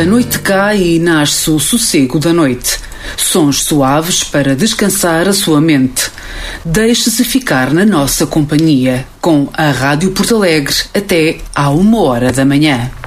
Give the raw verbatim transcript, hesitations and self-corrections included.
A noite cai e nasce o sossego da noite. Sons suaves para descansar a sua mente. Deixe-se ficar na nossa companhia, com a Rádio Porto Alegre até à uma hora da manhã.